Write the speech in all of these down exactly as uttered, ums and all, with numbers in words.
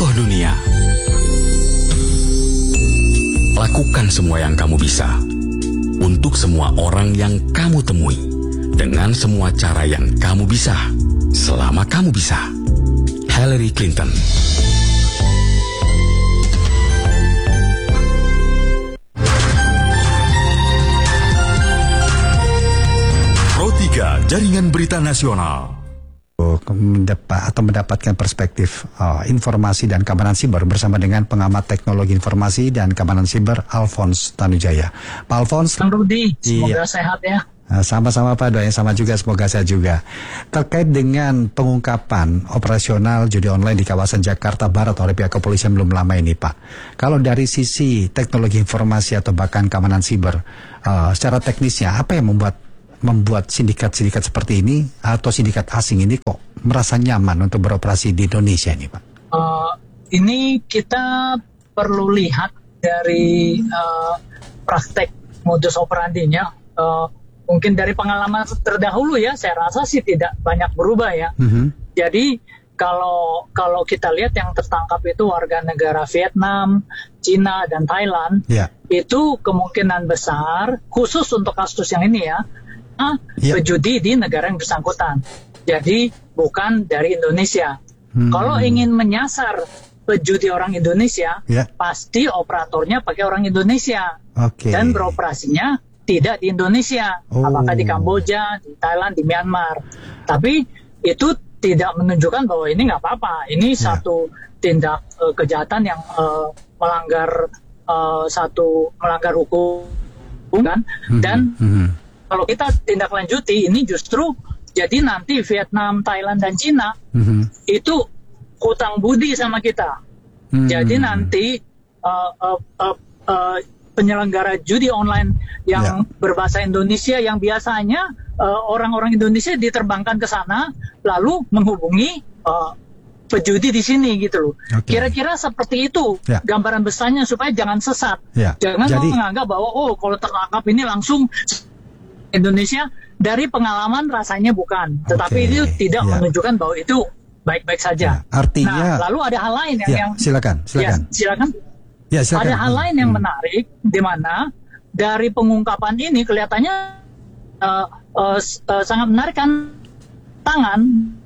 tokoh dunia. Lakukan semua yang kamu bisa untuk semua orang yang kamu temui dengan semua cara yang kamu bisa selama kamu bisa. Hillary Clinton. Pro tiga Jaringan Berita Nasional. Mendapat, atau mendapatkan perspektif uh, informasi dan keamanan siber bersama dengan pengamat teknologi informasi dan keamanan siber Alphonse Tanujaya. Pak Alphonse, Bang Rudi, semoga iya. sehat ya. Sama-sama Pak, doanya sama juga, semoga sehat juga. Terkait dengan pengungkapan operasional judi online di kawasan Jakarta Barat oleh pihak kepolisian belum lama ini Pak. Kalau dari sisi teknologi informasi atau bahkan keamanan siber, uh, secara teknisnya apa yang membuat membuat sindikat-sindikat seperti ini atau sindikat asing ini kok merasa nyaman untuk beroperasi di Indonesia ini Pak? Uh, ini kita perlu lihat dari uh, praktek modus operandinya. Uh, mungkin dari pengalaman terdahulu ya, saya rasa sih tidak banyak berubah ya. Mm-hmm. Jadi kalau kalau kita lihat yang tertangkap itu warga negara Vietnam, Cina, dan Thailand, yeah. itu kemungkinan besar khusus untuk kasus yang ini ya, yeah. berjudi di negara yang bersangkutan. Jadi bukan dari Indonesia. Hmm. Kalau ingin menyasar pejudi orang Indonesia, yeah. pasti operatornya pakai orang Indonesia. Okay. Dan beroperasinya tidak di Indonesia. Oh. Apakah di Kamboja, di Thailand, di Myanmar. Tapi itu tidak menunjukkan bahwa ini nggak apa-apa. Ini yeah. satu tindak uh, kejahatan yang uh, melanggar uh, satu melanggar hukum kan. Hmm. Dan hmm. kalau kita tindak lanjuti, ini justru jadi nanti Vietnam, Thailand, dan Cina mm-hmm. itu hutang budi sama kita. Mm-hmm. Jadi nanti uh, uh, uh, uh, penyelenggara judi online yang yeah. berbahasa Indonesia yang biasanya uh, orang-orang Indonesia diterbangkan ke sana, lalu menghubungi uh, pejudi di sini gitu loh. Okay. Kira-kira seperti itu yeah. gambaran besarnya supaya jangan sesat. Yeah. Jangan jadi, menganggap bahwa oh kalau tertangkap ini langsung Indonesia. Dari pengalaman rasanya bukan, tetapi okay. itu tidak yeah. menunjukkan bahwa itu baik-baik saja. Yeah. Artinya, nah, lalu ada hal lain yang, yeah, yang silakan, silakan. Ya, silakan. Ya, silakan. Ada hal lain yang hmm. menarik, di mana dari pengungkapan ini kelihatannya uh, uh, uh, sangat menarik kan, tangan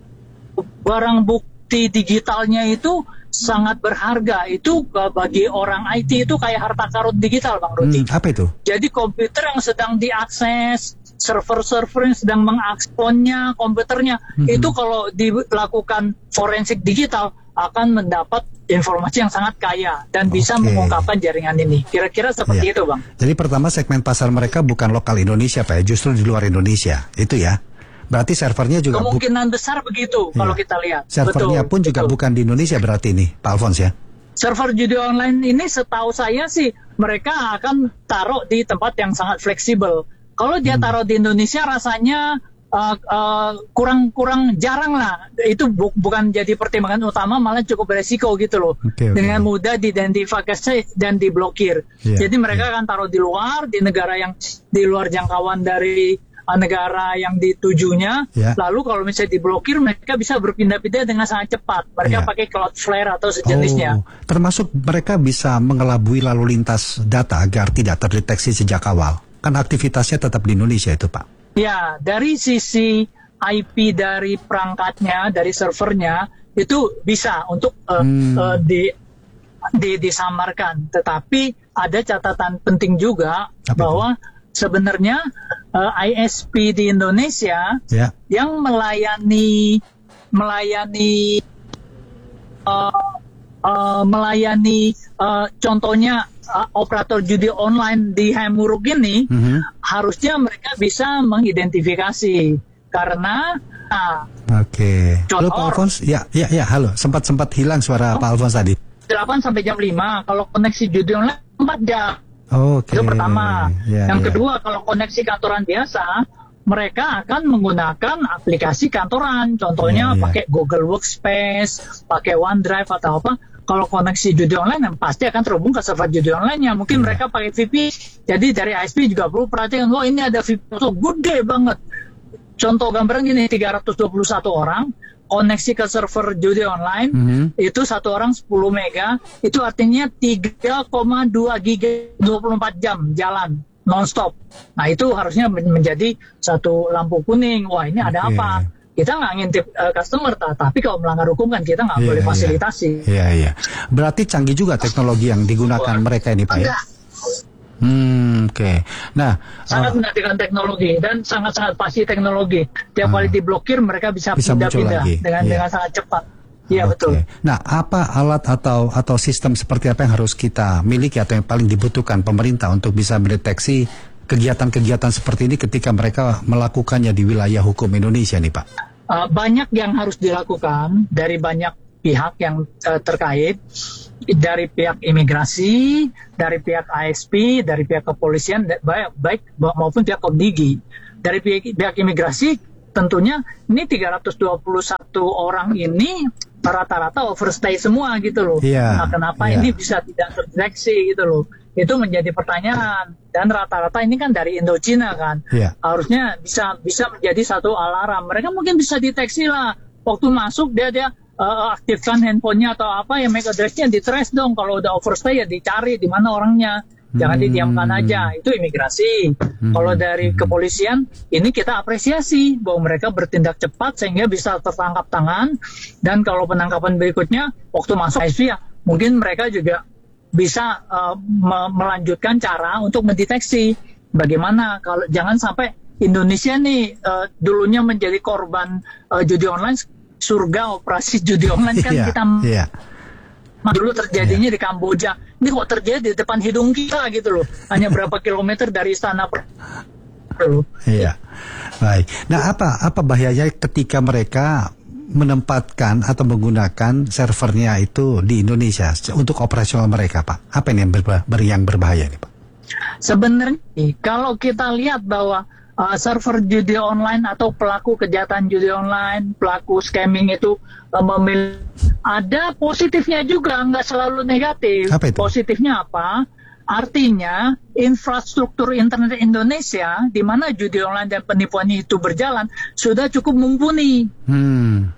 barang bukti digitalnya itu sangat berharga. Itu uh, bagi orang I T itu kayak harta karun digital, Bang Rudi. Hmm, apa itu? Jadi komputer yang sedang diakses, server-server yang sedang mengaksponnya, komputernya, mm-hmm. itu kalau dilakukan forensik digital akan mendapat informasi yang sangat kaya dan okay. bisa mengungkapkan jaringan ini. Kira-kira seperti yeah. itu, Bang. Jadi pertama segmen pasar mereka bukan lokal Indonesia, Pak, justru di luar Indonesia, itu ya? Berarti servernya juga kemungkinan bu- besar begitu yeah. kalau kita lihat. Servernya betul, pun juga betul. bukan di Indonesia berarti ini, Pak Alphonse ya? Server judi online ini setahu saya sih mereka akan taruh di tempat yang sangat fleksibel. Kalau dia taruh di Indonesia rasanya uh, uh, kurang-kurang jarang lah. Itu bu- bukan jadi pertimbangan utama, malah cukup beresiko gitu loh. Okay, okay. Dengan mudah diidentifikasi dan diblokir. Yeah, jadi mereka yeah. akan taruh di luar, di negara yang di luar jangkauan dari uh, negara yang ditujunya. Yeah. Lalu kalau misalnya diblokir, mereka bisa berpindah-pindah dengan sangat cepat. Mereka yeah. pakai Cloudflare atau sejenisnya. Oh, termasuk mereka bisa mengelabui lalu lintas data agar tidak terdeteksi sejak awal. Kan aktivitasnya tetap di Indonesia itu, Pak. Ya, dari sisi I P dari perangkatnya, dari servernya, itu bisa untuk uh, hmm. uh, di, di, disamarkan. Tetapi ada catatan penting juga apa bahwa itu? Sebenarnya uh, I S P di Indonesia yeah. yang melayani melayani uh, uh, melayani uh, contohnya Uh, operator judi online di Hamburg ini mm-hmm. harusnya mereka bisa mengidentifikasi karena nah, oke. Okay. Halo Pak Alphonse, ya ya ya halo, sempat sempat hilang suara oh, Pak Alphonse tadi. delapan sampai jam lima kalau koneksi judi online empat jam. Oh, okay. Itu pertama. Yeah, Yang yeah. kedua kalau koneksi kantoran biasa mereka akan menggunakan aplikasi kantoran, contohnya yeah, yeah. pakai Google Workspace, pakai OneDrive atau apa. Kalau koneksi judi online pasti akan terhubung ke server judi online-nya. Mungkin yeah. mereka pakai V P N. Jadi dari I S P juga perlu perhatikan, oh ini ada V P N so, gede banget. Contoh gambaran gini, tiga ratus dua puluh satu orang koneksi ke server judi online Mhm. itu satu orang sepuluh mega, itu artinya tiga koma dua giga dua puluh empat jam jalan nonstop. Nah itu harusnya men- menjadi satu lampu kuning. Wah ini ada Oke. apa? Kita nggak ngintip uh, customer, ta- tapi kalau melanggar hukum kan kita nggak Iya, boleh iya. fasilitasi. Iya, iya. Berarti canggih juga teknologi yang digunakan mereka ini, Pak ya? Enggak. Hmm, oke. Nah, Sangat uh, menantikan teknologi dan sangat-sangat pasti teknologi. Tiap kali diblokir mereka bisa, Bisa muncul pindah-pindah lagi. dengan Iya. dengan sangat cepat. Iya oke. betul. Nah, apa alat atau atau sistem seperti apa yang harus kita miliki atau yang paling dibutuhkan pemerintah untuk bisa mendeteksi kegiatan-kegiatan seperti ini ketika mereka melakukannya di wilayah hukum Indonesia nih, Pak? Uh, banyak yang harus dilakukan dari banyak pihak yang uh, terkait, dari pihak imigrasi, dari pihak A S P, dari pihak kepolisian, da- baik, baik maupun pihak Komdigi. Dari pihak, pihak imigrasi tentunya ini tiga ratus dua puluh satu orang ini rata-rata overstay semua gitu loh. Iya, Nah, kenapa iya. ini bisa tidak terdeteksi gitu loh? Itu menjadi pertanyaan. Dan rata-rata ini kan dari Indochina kan. Iya. Harusnya bisa bisa menjadi satu alarm. Mereka mungkin bisa deteksi lah. Waktu masuk dia dia uh, aktifkan handphonenya atau apa ya, M A C address-nya di trace dong. Kalau udah overstay ya dicari di mana orangnya. Jangan Hmm. didiamkan aja. Itu imigrasi. Kalau dari kepolisian ini kita apresiasi bahwa mereka bertindak cepat sehingga bisa tertangkap tangan. Dan kalau penangkapan berikutnya waktu masuk I C ya mungkin mereka juga bisa uh, me- melanjutkan cara untuk mendeteksi bagaimana kalau jangan sampai Indonesia nih uh, dulunya menjadi korban uh, judi online, surga operasi judi online kan Iya, kita iya. dulu terjadinya di Kamboja. Ini kok terjadi di depan hidung kita gitu loh. Hanya berapa kilometer dari istana per- loh. Iya, baik. Nah, apa apa bahayanya ketika mereka menempatkan atau menggunakan servernya itu di Indonesia untuk operasional mereka, Pak? Apa ini yang, berba- ber- yang berbahaya nih, Pak? Sebenarnya kalau kita lihat bahwa uh, server judi online atau pelaku kejahatan judi online, pelaku scamming itu uh, memilih ada positifnya juga, nggak selalu negatif. Apa itu? Positifnya apa? Artinya infrastruktur internet Indonesia di mana judi online dan penipuannya itu berjalan sudah cukup mumpuni. Hmm,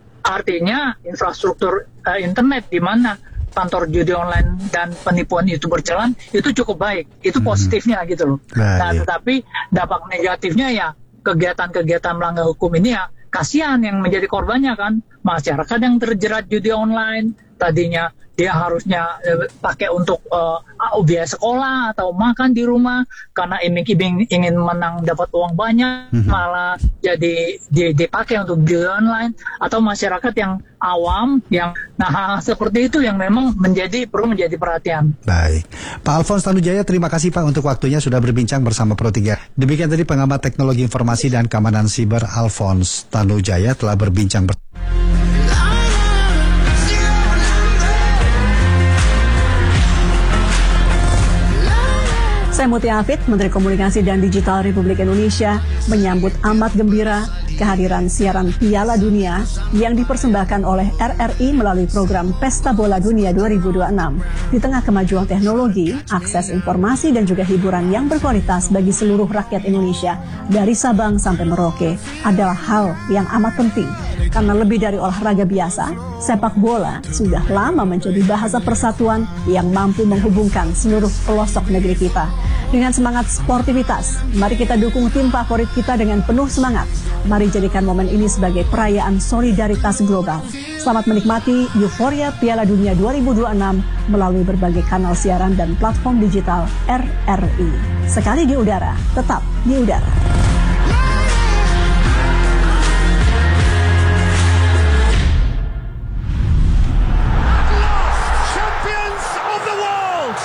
Artinya infrastruktur uh, internet di mana kantor judi online dan penipuan itu berjalan itu cukup baik. Itu positifnya gitu loh. Baik. Nah, tetapi dampak negatifnya ya kegiatan-kegiatan melanggar hukum ini ya kasihan yang menjadi korbannya kan masyarakat yang terjerat judi online. Tadinya dia harusnya eh, pakai untuk eh, biaya sekolah atau makan di rumah karena iming-iming ingin menang dapat uang banyak, malah jadi di- dipakai untuk judi online, atau masyarakat yang awam yang nah hal seperti itu yang memang menjadi perlu menjadi perhatian. baik. Pak Alphonse Tanujaya, terima kasih Pak untuk waktunya sudah berbincang bersama Pro tiga. Demikian tadi pengamat teknologi informasi dan keamanan siber Alphonse Tanujaya telah berbincang bersama. Saya Mutia Hafid, Menteri Komunikasi dan Digital Republik Indonesia, menyambut amat gembira kehadiran siaran Piala Dunia yang dipersembahkan oleh R R I melalui program Pesta Bola Dunia dua ribu dua puluh enam. Di tengah kemajuan teknologi, akses informasi dan juga hiburan yang berkualitas bagi seluruh rakyat Indonesia dari Sabang sampai Merauke adalah hal yang amat penting. Karena lebih dari olahraga biasa, sepak bola sudah lama menjadi bahasa persatuan yang mampu menghubungkan seluruh pelosok negeri kita. Dengan semangat sportivitas, mari kita dukung tim favorit kita dengan penuh semangat. Mari jadikan momen ini sebagai perayaan solidaritas global. Selamat menikmati euforia Piala Dunia dua ribu dua puluh enam melalui berbagai kanal siaran dan platform digital R R I. Sekali di udara, tetap di udara. Champions of the world!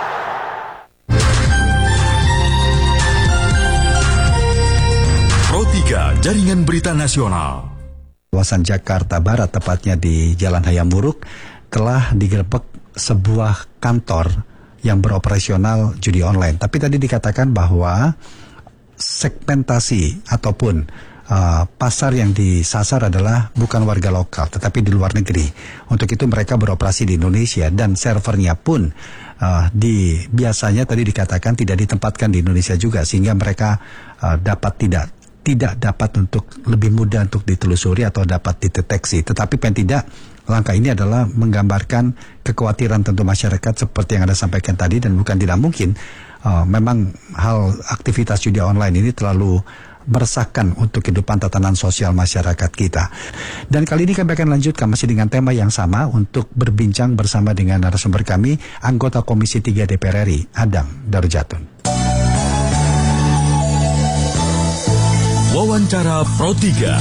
Pro tiga Jaringan Berita Nasional. Kawasan Jakarta Barat, tepatnya di Jalan Hayam Wuruk, telah digerebek sebuah kantor yang beroperasional judi online. Tapi tadi dikatakan bahwa segmentasi ataupun uh, pasar yang disasar adalah bukan warga lokal, tetapi di luar negeri. Untuk itu mereka beroperasi di Indonesia dan servernya pun uh, di biasanya tadi dikatakan tidak ditempatkan di Indonesia juga, sehingga mereka uh, dapat tidak tidak dapat untuk lebih mudah untuk ditelusuri atau dapat dideteksi. Tetapi paling tidak langkah ini adalah menggambarkan kekhawatiran tentu masyarakat seperti yang Anda sampaikan tadi, dan bukan tidak mungkin uh, memang hal aktivitas judi online ini terlalu meresahkan untuk kehidupan tatanan sosial masyarakat kita. Dan kali ini kami akan lanjutkan masih dengan tema yang sama untuk berbincang bersama dengan narasumber kami, anggota Komisi tiga D P R R I, Adang Darujatun. Wawancara Pro tiga.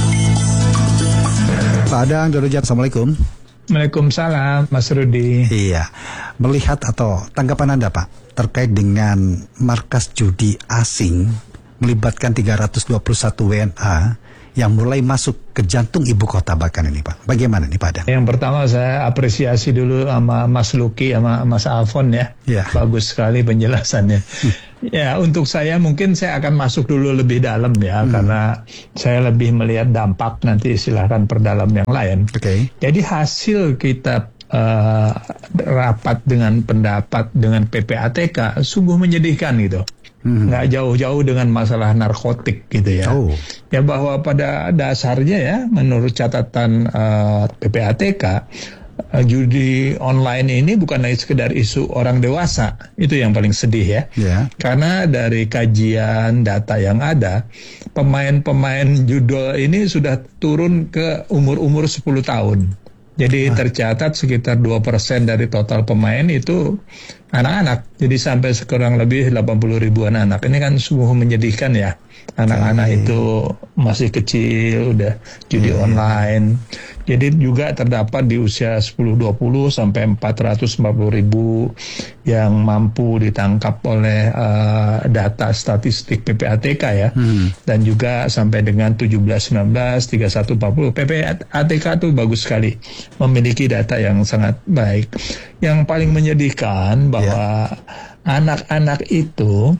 Pak Adang Darujatun, Assalamualaikum. Waalaikumsalam, Mas Rudi. Iya, melihat atau tanggapan Anda Pak terkait dengan markas judi asing melibatkan tiga ratus dua puluh satu W N A yang mulai masuk ke jantung ibu kota bahkan ini Pak. Bagaimana nih Pak Adang? Yang pertama saya apresiasi dulu sama Mas Luki sama Mas Alfon ya. Ya. Bagus sekali penjelasannya. Ya, untuk saya mungkin saya akan masuk dulu lebih dalam ya, hmm. karena saya lebih melihat dampak, nanti silahkan perdalam yang lain. Oke. Okay. Jadi hasil kita uh, rapat dengan pendapat dengan P P A T K sungguh menyedihkan gitu. Hmm. Nggak jauh-jauh dengan masalah narkotik gitu ya. Oh. Ya bahwa pada dasarnya ya, menurut catatan uh, P P A T K, uh, judi online ini bukan lagi sekedar isu orang dewasa. Itu yang paling sedih ya. Yeah. Karena dari kajian data yang ada, pemain-pemain judol ini sudah turun ke umur-umur sepuluh tahun. Jadi ah. tercatat sekitar dua persen dari total pemain itu anak-anak. Jadi sampai sekurang lebih delapan puluh ribuan anak. Ini kan sungguh menyedihkan ya. Anak-anak okay. itu masih kecil, udah judi yeah. online. Jadi juga terdapat di usia sepuluh dua puluh sampai empat ratus empat puluh ribu yang mampu ditangkap oleh uh, data statistik P P A T K ya. Hmm. Dan juga sampai dengan tujuh belas sembilan belas tiga puluh satu empat puluh. P P A T K itu bagus sekali, memiliki data yang sangat baik. Yang paling menyedihkan bahwa yeah. anak-anak itu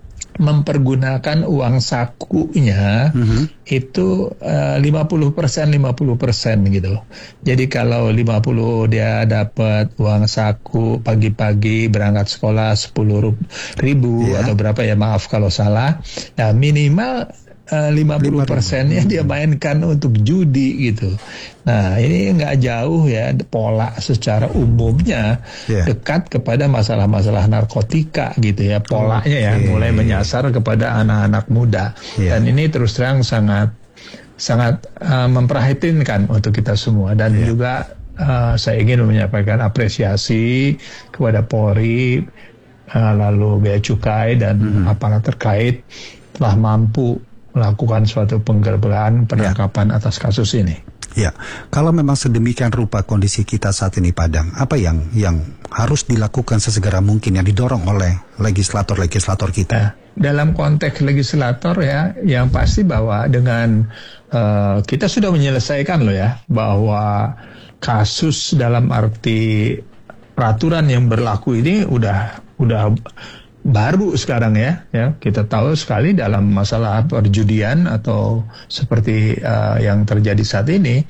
mempergunakan uang sakunya mm-hmm. itu uh, lima puluh persen lima puluh persen gitu. Jadi kalau lima puluh dia dapat uang saku pagi-pagi berangkat sekolah sepuluh ribu yeah. atau berapa ya, maaf kalau salah. Ya minimal uh, lima puluh persennya dia mainkan untuk judi gitu. Nah ini nggak jauh ya, pola secara umumnya yeah. dekat kepada masalah-masalah narkotika gitu ya, polanya okay. ya mulai menyasar kepada anak-anak muda yeah. dan ini terus terang sangat sangat uh, memprihatinkan untuk kita semua. Dan yeah. juga uh, saya ingin menyampaikan apresiasi kepada Polri, uh, lalu Bea Cukai dan mm-hmm. aparat terkait telah mampu melakukan suatu penggerbekan penangkapan yeah. atas kasus ini. Ya, kalau memang sedemikian rupa kondisi kita saat ini Padang, apa yang yang harus dilakukan sesegera mungkin yang didorong oleh legislator-legislator kita? Nah, dalam konteks legislator ya, yang pasti bahwa dengan uh, kita sudah menyelesaikan loh ya, bahwa kasus dalam arti peraturan yang berlaku ini udah udah baru sekarang ya, ya kita tahu sekali dalam masalah perjudian atau seperti uh, yang terjadi saat ini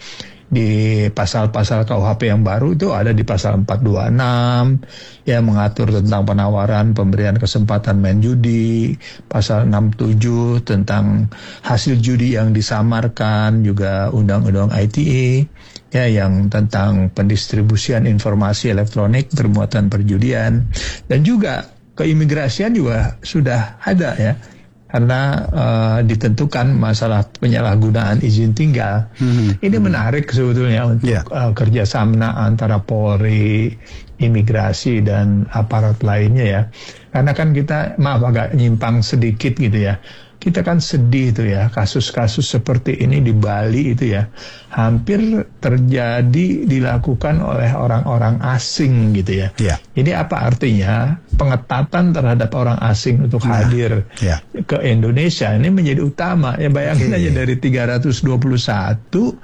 di pasal-pasal K U H P yang baru itu ada di pasal empat dua enam yang mengatur tentang penawaran pemberian kesempatan main judi, pasal enam tujuh tentang hasil judi yang disamarkan, juga undang-undang I T E ya yang tentang pendistribusian informasi elektronik bermuatan perjudian, dan juga keimigrasian juga sudah ada ya, karena uh, ditentukan masalah penyalahgunaan izin tinggal. Hmm. Ini hmm. menarik sebetulnya untuk yeah. uh, kerjasama antara Polri, imigrasi dan aparat lainnya ya. Karena kan kita maaf agak nyimpang sedikit gitu ya. Kita kan sedih itu ya, kasus-kasus seperti ini di Bali itu ya hampir terjadi dilakukan oleh orang-orang asing gitu ya. Yeah. Jadi apa artinya pengetatan terhadap orang asing untuk nah, hadir yeah. ke Indonesia ini menjadi utama. Ya bayangin okay. aja dari tiga ratus dua puluh satu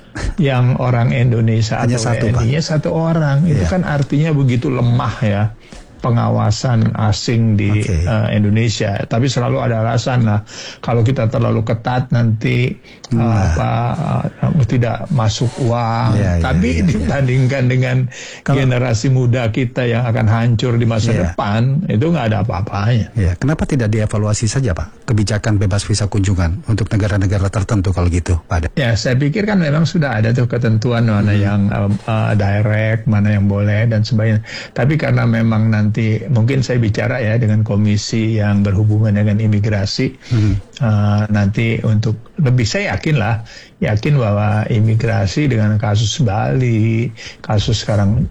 yang orang Indonesia hanya atau satu, W N I-nya satu orang. Itu yeah. kan artinya begitu lemah ya pengawasan asing di okay. uh, Indonesia. Tapi selalu ada alasan lah. Kalau kita terlalu ketat nanti nah. uh, apa uh, tidak masuk uang. Ya, Tapi ya, ya, dibandingkan ya. dengan kalau, generasi muda kita yang akan hancur di masa ya. depan, itu nggak ada apa-apanya. Ya, kenapa tidak dievaluasi saja, Pak, kebijakan bebas visa kunjungan untuk negara-negara tertentu kalau gitu, Pak? Ya, saya pikir kan memang sudah ada tuh ketentuan mana hmm. yang uh, uh, direct, mana yang boleh dan sebagainya. Tapi karena memang nanti mungkin saya bicara ya dengan komisi yang berhubungan dengan imigrasi hmm. uh, nanti untuk lebih, saya yakin lah, yakin bahwa imigrasi dengan kasus Bali, kasus sekarang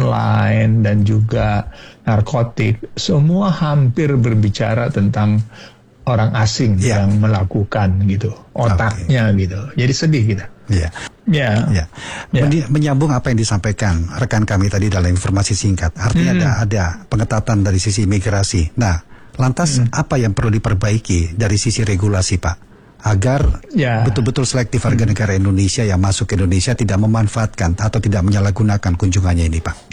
online dan juga narkotik, semua hampir berbicara tentang orang asing yeah. yang melakukan gitu, otaknya okay. gitu. Jadi sedih kita. Iya. Ya. Ya. Ya. Menyambung apa yang disampaikan rekan kami tadi dalam informasi singkat. Artinya hmm. ada ada pengetatan dari sisi imigrasi. Nah, lantas hmm. apa yang perlu diperbaiki dari sisi regulasi, Pak? Agar ya. betul-betul selektif warga negara Indonesia yang masuk ke Indonesia tidak memanfaatkan atau tidak menyalahgunakan kunjungannya ini, Pak.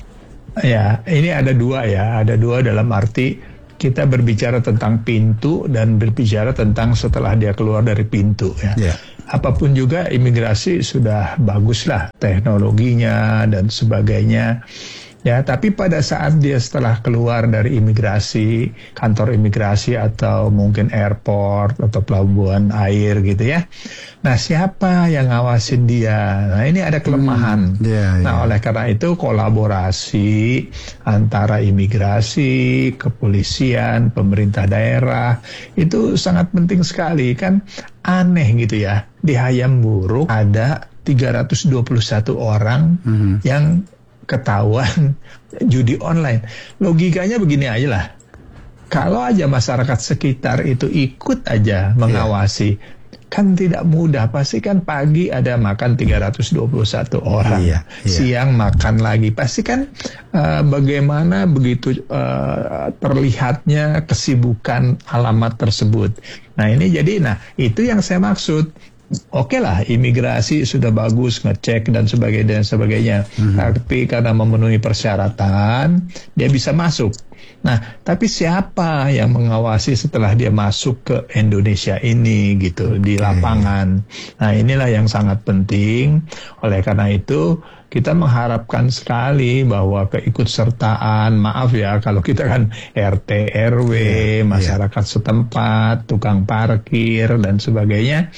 Ya, ini ada dua ya. Ada dua dalam arti kita berbicara tentang pintu dan berbicara tentang setelah dia keluar dari pintu ya. Yeah. Apapun juga imigrasi sudah baguslah teknologinya dan sebagainya. Ya, tapi pada saat dia setelah keluar dari imigrasi, kantor imigrasi atau mungkin airport atau pelabuhan air gitu ya. Nah, siapa yang ngawasin dia? Nah, ini ada kelemahan. Hmm, yeah, yeah. Nah, oleh karena itu kolaborasi antara imigrasi, kepolisian, pemerintah daerah itu sangat penting sekali. Kan aneh gitu ya. Di Hayam Buruk ada tiga ratus dua puluh satu orang hmm. yang ketahuan judi online. Logikanya begini aja lah. Kalau aja masyarakat sekitar itu ikut aja mengawasi, yeah. kan tidak mudah. Pasti kan pagi ada makan tiga ratus dua puluh satu orang, yeah, yeah. siang makan lagi. Pasti kan uh, bagaimana begitu uh, terlihatnya kesibukan alamat tersebut. Nah ini jadi, nah itu yang saya maksud. Oke okay lah, imigrasi sudah bagus ngecek dan sebagainya dan sebagainya. Mm-hmm. Tapi karena memenuhi persyaratan, dia bisa masuk. Nah, tapi siapa yang mengawasi setelah dia masuk ke Indonesia ini gitu okay. di lapangan? Nah, inilah yang sangat penting. Oleh karena itu, kita mengharapkan sekali bahwa keikutsertaan, maaf ya kalau kita kan R T R W, yeah, masyarakat yeah. setempat, tukang parkir dan sebagainya,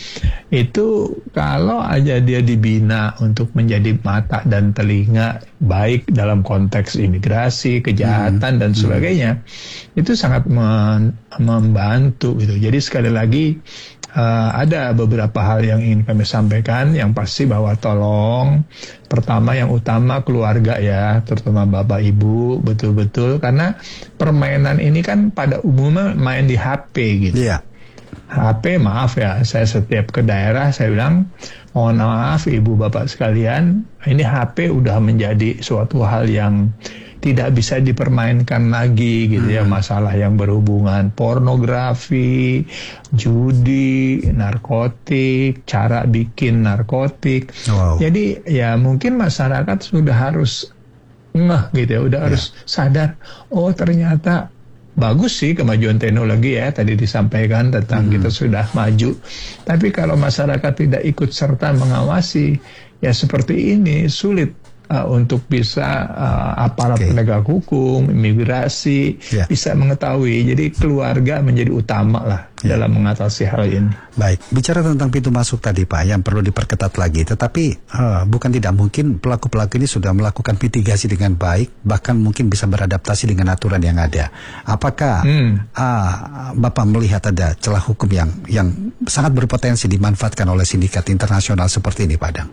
itu kalau aja dia dibina untuk menjadi mata dan telinga baik dalam konteks imigrasi, kejahatan hmm. dan sebagainya, hmm. itu sangat men- membantu gitu. Jadi sekali lagi Uh, ada beberapa hal yang ingin kami sampaikan. Yang pasti bahwa tolong, pertama yang utama keluarga ya, terutama bapak ibu, betul-betul, karena permainan ini kan pada umumnya main di H P gitu. Yeah. H P, maaf ya, saya setiap ke daerah saya bilang, mohon maaf ibu bapak sekalian, ini H P udah menjadi suatu hal yang tidak bisa dipermainkan lagi gitu hmm. ya, masalah yang berhubungan pornografi, judi, narkotik, cara bikin narkotik. Wow. Jadi ya mungkin masyarakat sudah harus ngeh gitu ya, udah ya. harus sadar, oh ternyata bagus sih kemajuan teknologi ya, tadi disampaikan tentang hmm. kita sudah maju. Tapi kalau masyarakat tidak ikut serta mengawasi, ya seperti ini sulit Uh, untuk bisa uh, aparat okay. penegak hukum, imigrasi yeah. bisa mengetahui. Jadi keluarga menjadi utama lah yeah. dalam mengatasi hal ini. Baik, bicara tentang pintu masuk tadi Pak, yang perlu diperketat lagi. Tetapi uh, bukan tidak mungkin pelaku-pelaku ini sudah melakukan mitigasi dengan baik, bahkan mungkin bisa beradaptasi dengan aturan yang ada. Apakah hmm. uh, Bapak melihat ada celah hukum yang yang sangat berpotensi dimanfaatkan oleh sindikat internasional seperti ini, Pak Adang?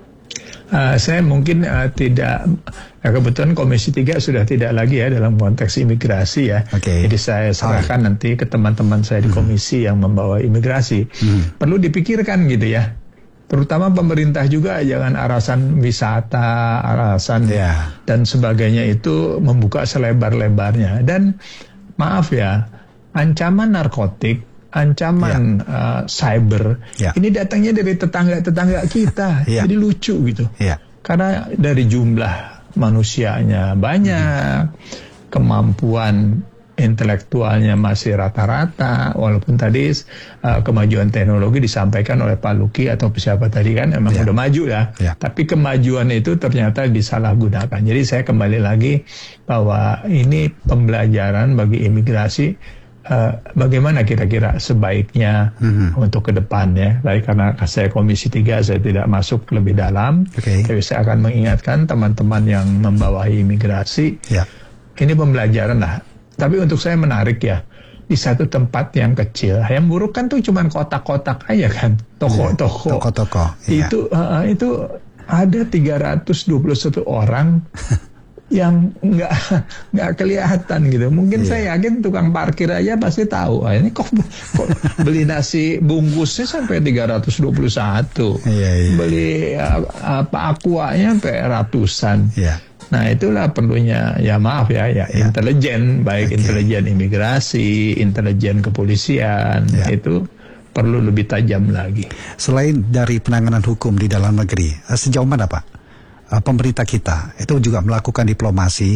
Uh, saya mungkin uh, tidak, ya kebetulan Komisi tiga sudah tidak lagi ya dalam konteks imigrasi ya. Okay. Jadi saya serahkan oh. nanti ke teman-teman saya di komisi hmm. yang membawa imigrasi. Hmm. Perlu dipikirkan gitu ya. Terutama pemerintah juga jangan alasan wisata, alasan yeah. dan sebagainya itu membuka selebar-lebarnya. Dan maaf ya, ancaman narkotik, ancaman ya. uh, cyber ya. ini datangnya dari tetangga-tetangga kita, ya. jadi lucu gitu. Ya. Karena dari jumlah manusianya banyak, hmm. kemampuan intelektualnya masih rata-rata, walaupun tadi uh, kemajuan teknologi disampaikan oleh Pak Luki atau siapa tadi kan emang ya. udah maju ya, ya. Tapi kemajuan itu ternyata disalahgunakan. Jadi saya kembali lagi bahwa ini pembelajaran bagi imigrasi, uh, bagaimana kira-kira sebaiknya mm-hmm. untuk ke depan ya. Baik, karena saya Komisi tiga saya tidak masuk lebih dalam, okay. tapi saya akan mengingatkan teman-teman yang membawahi imigrasi, ya. Ini pembelajaran lah. Tapi untuk saya menarik ya, di satu tempat yang kecil, yang buruk kan tuh cuman kotak-kotak aja kan, toko-toko. Toko-toko. Iya. Itu uh, itu ada tiga ratus dua puluh satu orang yang nggak nggak kelihatan gitu. Mungkin iya. saya yakin tukang parkir aja pasti tahu. Ah, ini kok, kok beli nasi bungkusnya sampai tiga ratus dua puluh satu, iya, iya. beli uh, apa aquanya sampai ratusan. Iya. Nah itulah perlunya ya maaf ya ya, ya. intelijen, baik okay. intelijen imigrasi, intelijen kepolisian ya. Itu perlu lebih tajam lagi. Selain dari penanganan hukum di dalam negeri, sejauh mana Pak pemerintah kita itu juga melakukan diplomasi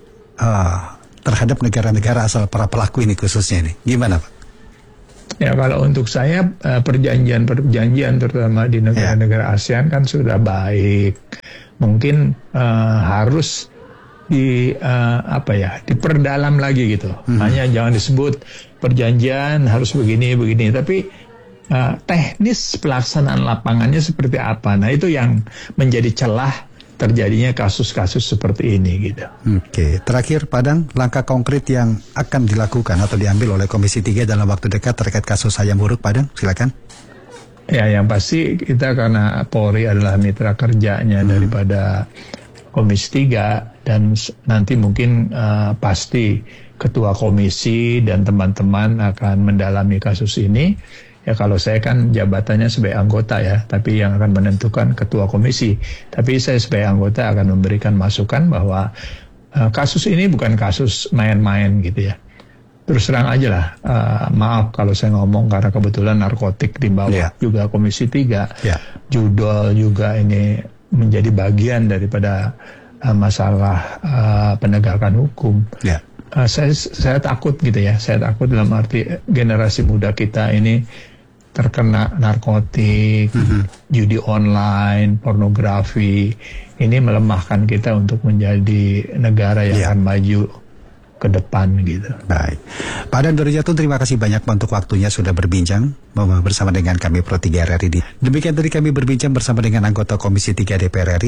uh, terhadap negara-negara asal para pelaku ini khususnya ini, gimana Pak? Ya kalau untuk saya perjanjian-perjanjian terutama di negara-negara ASEAN kan sudah baik. Mungkin uh, harus di uh, apa ya diperdalam lagi gitu. Hmm. Hanya jangan disebut perjanjian harus begini begini, tapi uh, teknis pelaksanaan lapangannya seperti apa. Nah itu yang menjadi celah terjadinya kasus-kasus seperti ini gitu. Oke, terakhir Padang, langkah konkret yang akan dilakukan atau diambil oleh Komisi tiga dalam waktu dekat terkait kasus ayam buruk, Padang, silakan. Ya, yang pasti kita karena Polri adalah mitra kerjanya hmm. daripada Komisi tiga dan nanti mungkin uh, pasti Ketua Komisi dan teman-teman akan mendalami kasus ini. Ya kalau saya kan jabatannya sebagai anggota ya, tapi yang akan menentukan Ketua Komisi. Tapi saya sebagai anggota akan memberikan masukan bahwa uh, kasus ini bukan kasus main-main gitu ya. Terus terang aja lah, uh, maaf kalau saya ngomong karena kebetulan narkotik di bawah yeah. juga Komisi tiga, yeah. judol juga ini menjadi bagian daripada uh, masalah uh, penegakan hukum. Yeah. Uh, saya saya takut gitu ya, saya takut dalam arti generasi muda kita ini terkena narkotik, mm-hmm. judi online, pornografi, ini melemahkan kita untuk menjadi negara yang yeah. akan maju ke depan gitu. Baik. Pak Dan Dorjatun, terima kasih banyak untuk waktunya sudah berbincang bersama dengan kami Pro tiga R R I. Demikian tadi kami berbincang bersama dengan anggota Komisi tiga D P R R I.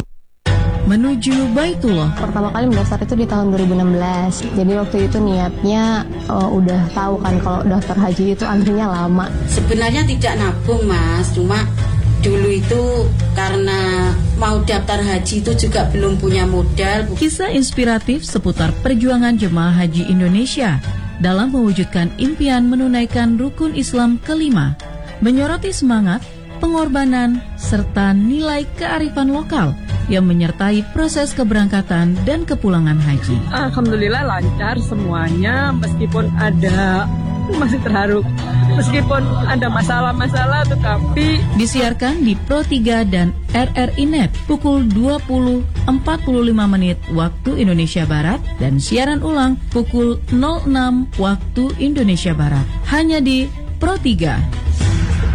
Menuju Baitullah. Pertama kali mendaftar itu di tahun dua ribu enam belas. Jadi waktu itu niatnya uh, udah tahu kan kalau daftar haji itu antrinya lama. Sebenarnya tidak nabung Mas, cuma dulu itu karena mau daftar haji itu juga belum punya modal. Kisah inspiratif seputar perjuangan jemaah haji Indonesia dalam mewujudkan impian menunaikan rukun Islam kelima, menyoroti semangat, pengorbanan, serta nilai kearifan lokal yang menyertai proses keberangkatan dan kepulangan haji. Alhamdulillah lancar semuanya, meskipun ada masih terharu. Meskipun ada masalah-masalah tetapi disiarkan di Pro tiga dan R R I Net pukul dua puluh empat puluh lima menit waktu Indonesia Barat dan siaran ulang pukul nol enam waktu Indonesia Barat. Hanya di Pro tiga.